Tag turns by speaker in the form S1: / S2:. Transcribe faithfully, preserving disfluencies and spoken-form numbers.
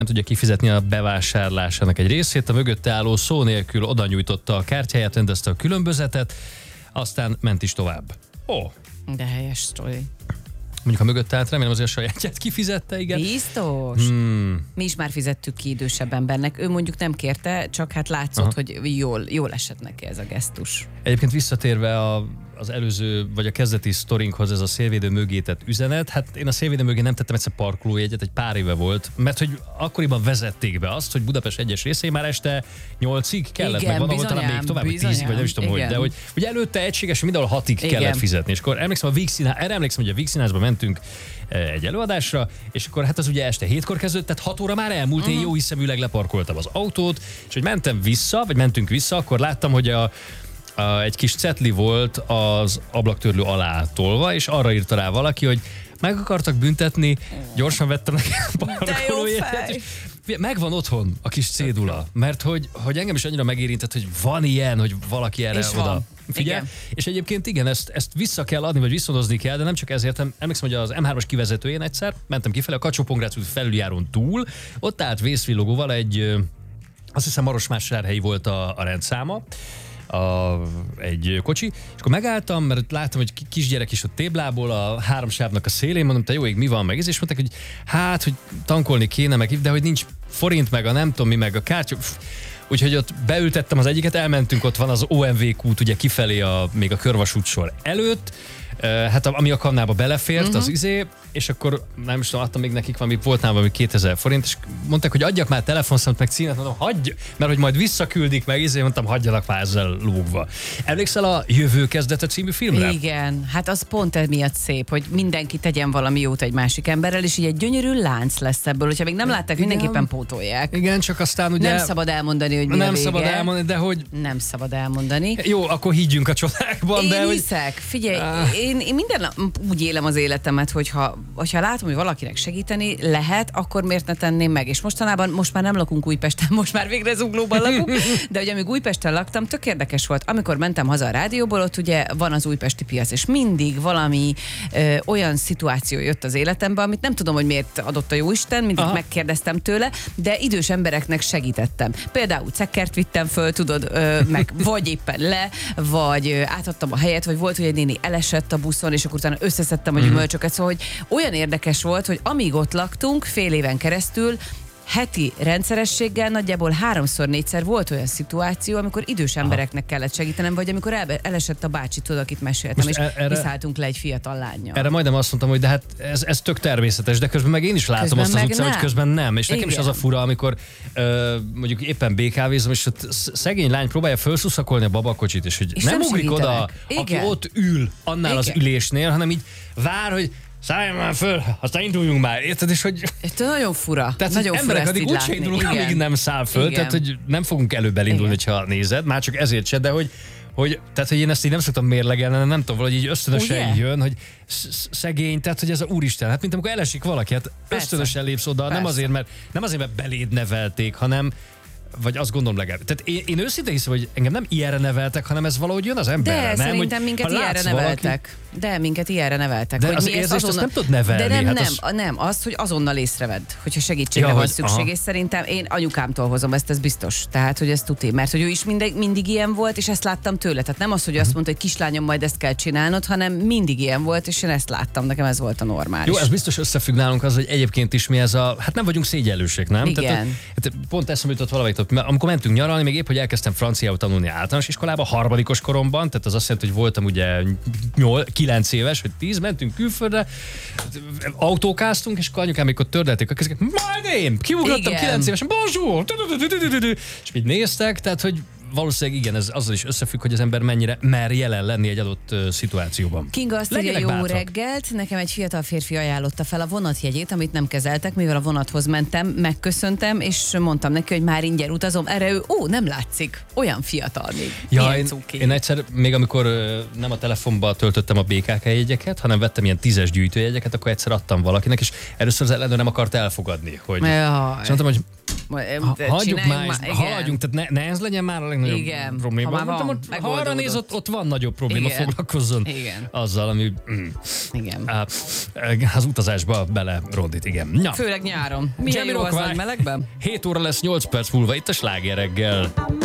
S1: nem tudja kifizetni a bevásárlásának egy részét, a mögötte álló szó nélkül oda nyújtotta a kártyáját, rendezte a különbözetet, aztán ment is tovább. Ó. Oh.
S2: De helyes sztori.
S1: Mondjuk a mögött állt, remélem azért a sajátját kifizette, igen.
S2: Biztos. Hmm. Mi is már fizettük ki idősebb embernek. Ő mondjuk nem kérte, csak hát látszott, aha, hogy jól, jól esett neki ez a gesztus.
S1: Egyébként visszatérve a, az előző, vagy a kezdeti sztorinkhoz, ez a szélvédő mögé tett üzenet, hát én a szélvédő mögé nem tettem egyszer parkolójegyet, egy pár éve volt, mert hogy akkoriban vezették be azt, hogy Budapest egyes részei már este nyolcig kellett,
S2: igen,
S1: meg van, ahol talán még tovább, vagy tízig, vagy nem is tudom, hogy, de hogy, hogy előtte egységesen mindenhol hatig igen, kellett fizetni, és akkor emlékszem a Vígszínház, erre emlékszem, hogy a Vígszínházba mentünk egy előadásra, és akkor hát az ugye este hétkor kezdődött, tehát hat óra már elmúlt, uh-huh. Én jó hiszeműleg leparkoltam az autót, és hogy mentem vissza, vagy mentünk vissza, akkor láttam, hogy a, a, egy kis cetli volt az ablaktörlő alá tolva, és arra írta rá valaki, hogy meg akartak büntetni, gyorsan vettem neki a parkolójegyet. Megvan otthon a kis cédula, mert hogy, hogy engem is annyira megérintett, hogy van ilyen, hogy valaki erre
S2: és
S1: oda
S2: van.
S1: figyel. Igen. És egyébként igen, ezt, ezt vissza kell adni, vagy viszonozni kell, de nem csak ezért. Emlékszem, hogy az em hármas kivezetőjén egyszer mentem kifelé a Kacsó-Pongrác út felüljárón túl, ott állt vészvillogóval egy, azt hiszem Marosvásárhelyi volt a, a rendszáma, A, egy kocsi, és akkor megálltam, mert láttam, hogy kisgyerek is ott téblából a három sávnak a szélén, mondom, te jó ég, mi van meg, és mondták, hogy hát, hogy tankolni kéne meg, de hogy nincs forint meg a nem tudom mi meg a kártya. Úgyhogy ott beültettem az egyiket, elmentünk, ott van az o em vé kút, ugye kifelé a, még a körvasútsor előtt, hát ami a kannába belefért, uh-huh. az izé, és akkor nem is tudom, adtam még nekik valami, volt nálam valami kétezer forint, és mondták, hogy adjak már telefonszámot, meg címet, mondom, hagyj, mert hogy majd visszaküldik meg, izé, mondtam, hagyjanak már ezzel lógva. Emlékszel a Jövő kezdete című filmre?
S2: Igen, hát az pont emiatt szép, hogy mindenki tegyen valami jót egy másik emberrel, és így egy gyönyörű lánc lesz ebből, hogyha még nem látták, igen, mindenképpen pótolják.
S1: Igen, csak aztán ugye...
S2: Nem szabad elmondani, hogy mi
S1: nem
S2: a vége.
S1: szabad elmondani, de hogy...
S2: Nem szabad elmondani.
S1: Jó, akkor higgyünk a csodákban,
S2: én
S1: de hogy...
S2: hiszek, figyelj, ah. én, én minden nap úgy élem az életemet, hogyha, hogyha látom, hogy valakinek segíteni lehet, akkor miért ne tenném meg? És mostanában, most már nem lakunk Újpesten, most már végre Zuglóban lakunk, de ugye amíg Újpesten laktam, tök érdekes volt. Amikor mentem haza a rádióból, ott ugye van az újpesti piac, és mindig valami ö, olyan szituáció jött az életembe, amit nem tudom, hogy miért adott a jóisten, mindig aha. megkérdeztem tőle, de idős embereknek segítettem. Például cekkert vittem föl, tudod, ö, meg vagy éppen le, vagy ö, átadtam a helyet, vagy volt, hogy egy néni elesett a buszon, és akkor utána összeszedtem a gyümölcsöket, szóval hogy olyan érdekes volt, hogy amíg ott laktunk, fél éven keresztül, heti rendszerességgel nagyjából háromszor, négyszer volt olyan szituáció, amikor idős embereknek kellett segítenem, vagy amikor el, elesett a bácsi, tudod, akit meséltem, most és erre, viszálltunk le egy fiatal lánnyal.
S1: Erre majdnem azt mondtam, hogy de hát ez, ez tök természetes, de közben meg én is látom közben azt az utcán, hogy közben nem. És nekem igen. is az a fura, amikor ö, mondjuk éppen bé kávézom, és ott szegény lány próbálja felszuszakolni a babakocsit, és hogy és nem, nem ugrik oda, igen. aki ott ül annál igen. az ülésnél, hanem így vár, hogy szállj már föl, aztán induljunk már, érted? És hogy...
S2: Ez nagyon fura.
S1: Tehát
S2: nagyon
S1: emberek addig úgy se indulunk, amíg nem száll föl, igen. tehát hogy nem fogunk előbb elindulni, ha nézed, már csak ezért se, de hogy, hogy, tehát, hogy én ezt így nem szoktam mérlegelni, nem tudom, valahogy így ösztönösen ugye? jön, hogy szegény, tehát hogy ez a úristen, hát mint amikor elesik valaki, hát ösztönösen lépsz oda, nem azért, mert, nem azért, mert beléd nevelték, hanem vagy azt gondolom legalább. Tehát én, én őszintén hiszem, hogy engem nem ilyenre neveltek, hanem ez valahogy jön az emberre.
S2: De
S1: nem?
S2: szerintem
S1: hogy,
S2: minket ilyenre neveltek. Valaki... De minket ilyenre neveltek.
S1: De
S2: hogy
S1: az
S2: mi
S1: érzést
S2: azonnal...
S1: azt nem tud nevelni.
S2: De nem,
S1: hát
S2: nem,
S1: az...
S2: nem, azt, hogy azonnal észrevedd, hogyha segítségre ja, van hogy, szükség, aha. és szerintem én anyukámtól hozom ezt, ez biztos. Tehát, hogy ez tuti, mert hogy ő is mindig, mindig ilyen volt, és ezt láttam tőle. Tehát nem az, hogy azt mondta, hogy kislányom, majd ezt kell csinálnod, hanem mindig ilyen volt, és én ezt láttam, nekem ez volt a normális.
S1: Jó, ez biztos összefügg nálunk az, hogy egyébként is mi ez a, hát nem vagyunk szégyellősek, nem?
S2: Igen.
S1: Tehát, hát pont eszembe jutott valamit, amikor mentünk nyaralni, még épp, hogy elkezdtem franciául tanulni általános iskolában, harmadikos koromban, tehát az azt jelenti, hogy voltam ugye kilenc éves, hogy tíz, mentünk külföldre, autókáztunk, és akkor anyukám, amikor tördelték a kezeket, majd én, kiugrottam kilenc évesen, bonjour, és így néztek, tehát, hogy valószínűleg igen, ez azzal is összefügg, hogy az ember mennyire mer jelen lenni egy adott uh, szituációban.
S2: Kinga azt írja, jó bátrak. Reggelt, nekem egy fiatal férfi ajánlotta fel a vonatjegyét, amit nem kezeltek, mivel a vonathoz mentem, megköszöntem, és mondtam neki, hogy már ingyen utazom. Erre ő, ó, nem látszik, olyan fiatal még.
S1: Ja, én, én egyszer, még amikor uh, nem a telefonba töltöttem a bé ká ká jegyeket, hanem vettem ilyen tízes gyűjtőjegyeket, akkor egyszer adtam valakinek, és először az ellenőr nem akart elfogadni, hogy...
S2: Jaj.
S1: És mondtam, hogy Ha, hagyjuk már, már haladjunk, tehát ne, ne ez legyen már a legnagyobb
S2: igen.
S1: probléma.
S2: Ha, már van,
S1: ott, ha arra néz, ott, ott van nagyobb probléma, igen. Foglalkozzon igen. azzal, ami mm,
S2: igen.
S1: az utazásba bele rondít, igen. Ja.
S2: Főleg nyáron. Milyen jó az nagy melegben?
S1: hét óra lesz, nyolc perc múlva itt a Sláger reggel.